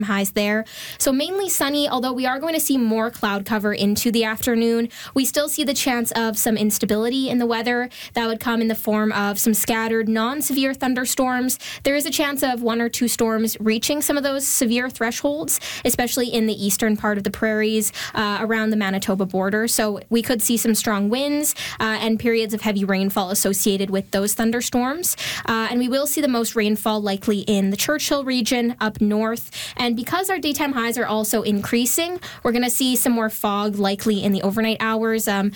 highs there. So mainly sunny, although we are going to see more cloud cover into the afternoon. We still see the chance of some instability in the weather that would come in the form of some scattered non-severe thunderstorms. There is a chance of 1 or 2 storms reaching some of those severe thresholds, especially in the eastern part of the prairies around the Manitoba border. So we could see some strong winds and periods of heavy rainfall associated with those thunderstorms. And we will see the most rainfall likely in the Churchill region up north. And because our daytime highs are also increasing, we're going to see some more fog likely in the overnight hours.